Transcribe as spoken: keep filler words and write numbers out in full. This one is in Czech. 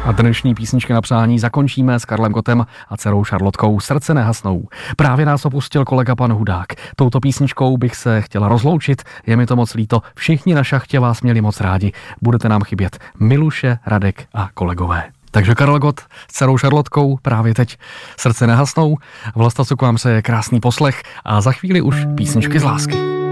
A dnešní písničky na přání zakončíme s Karlem Gottem a dcerou Šarlotkou Srdce nehasnou. Právě nás opustil kolega pan Hudák. Touto písničkou bych se chtěla rozloučit, je mi to moc líto. Všichni na šachtě vás měli moc rádi. Budete nám chybět Miluše, Radek a kolegové. Takže Karel Gott s dcerou Šarlotkou právě teď Srdce nehasnou. Vlasta Cuk vám se krásný poslech a za chvíli už písničky z lásky.